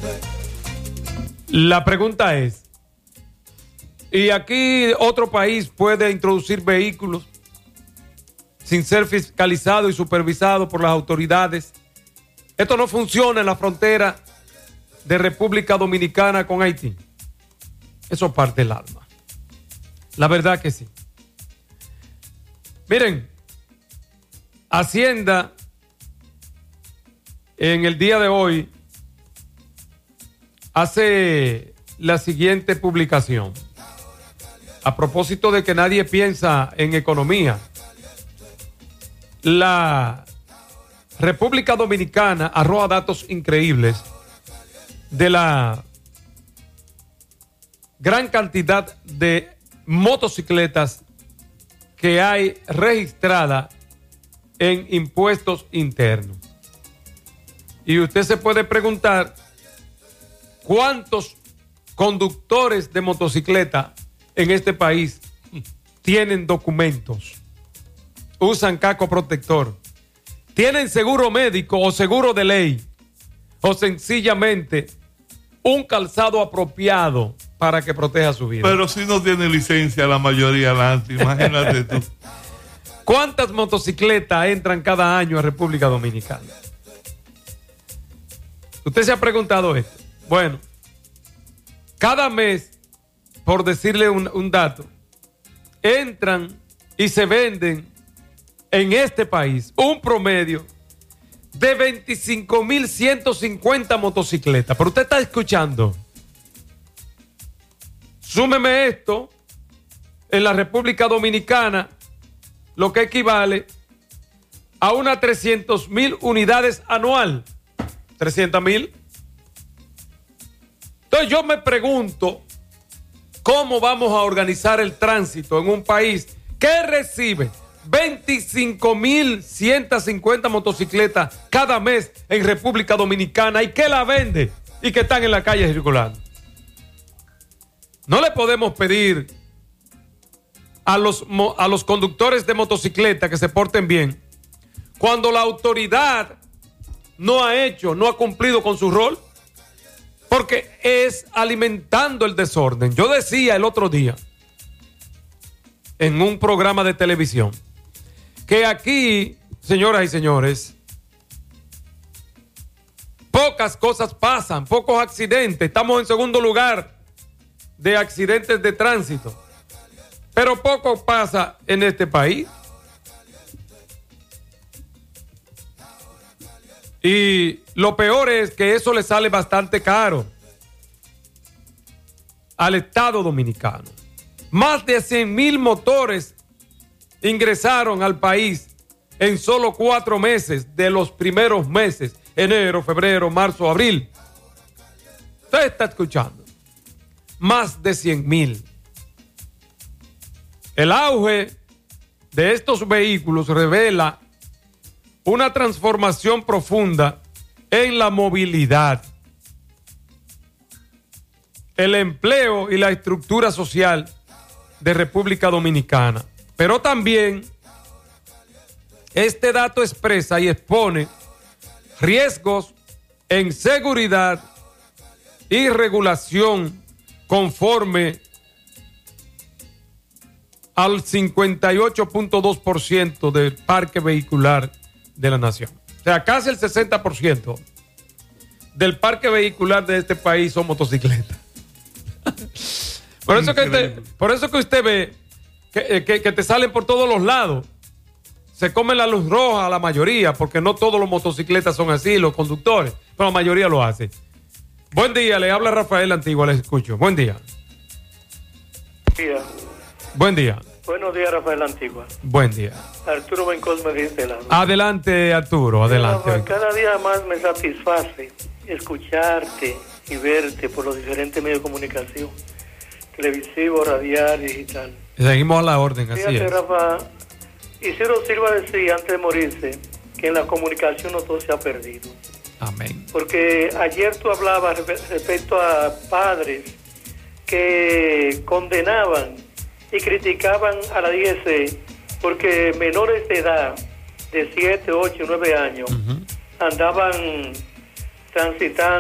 La pregunta es, ¿y aquí otro país puede introducir vehículos sin ser fiscalizado y supervisado por las autoridades? Esto no funciona en la frontera de República Dominicana con Haití. Eso parte el alma. La verdad que sí. Miren, Hacienda en el día de hoy hace la siguiente publicación. A propósito de que nadie piensa en economía, la República Dominicana arroja datos increíbles de la gran cantidad de motocicletas que hay registrada en impuestos internos. Y usted se puede preguntar cuántos conductores de motocicleta en este país tienen documentos, usan casco protector, tienen seguro médico o seguro de ley, o sencillamente un calzado apropiado para que proteja su vida. Pero si no tiene licencia la mayoría, Lance, imagínate tú. ¿Cuántas motocicletas entran cada año a República Dominicana? ¿Usted se ha preguntado esto? Bueno, cada mes, por decirle un dato, entran y se venden en este país un promedio de 25,150 motocicletas. Pero usted está escuchando. Súmeme esto en la República Dominicana, lo que equivale a unas 300,000 unidades anual. 300,000. Entonces yo me pregunto, ¿cómo vamos a organizar el tránsito en un país que recibe 25,150 motocicletas cada mes en República Dominicana y que la vende y que están en la calle circulando? No le podemos pedir a los conductores de motocicleta que se porten bien cuando la autoridad no ha cumplido con su rol, porque es alimentando el desorden. Yo decía el otro día en un programa de televisión que aquí, señoras y señores, pocas cosas pasan, pocos accidentes. Estamos en segundo lugar de accidentes de tránsito, pero poco pasa en este país. Y lo peor es que eso le sale bastante caro al Estado Dominicano. Más de 100,000 motores ingresaron al país en solo 4 meses de los primeros meses, enero, febrero, marzo, abril. Usted está escuchando. Más de 100,000. El auge de estos vehículos revela una transformación profunda en la movilidad, el empleo y la estructura social de República Dominicana. Pero también este dato expresa y expone riesgos en seguridad y regulación conforme al 58.2% del parque vehicular de la nación. O sea, casi el 60% del parque vehicular de este país son motocicletas. Por eso que usted ve que te salen por todos los lados. Se comen la luz roja la mayoría, porque no todos los motocicletas son así, los conductores, pero la mayoría lo hace. Buen día, le habla Rafael Antigua, les escucho. Buen día. Buen día. Buenos días, Rafael Antigua. Buen día. Arturo Bencos me dice la. Adelante, Arturo, adelante. Rafael, cada día más me satisface escucharte y verte por los diferentes medios de comunicación, televisivo, radial, digital. Seguimos a la orden, así Fíjate, es. Rafa, Isidro Silva decía antes de morirse que en la comunicación no todo se ha perdido. Amén. Porque ayer tú hablabas respecto a padres que condenaban y criticaban a la DGC porque menores de edad de 7, 8, 9 años andaban transitando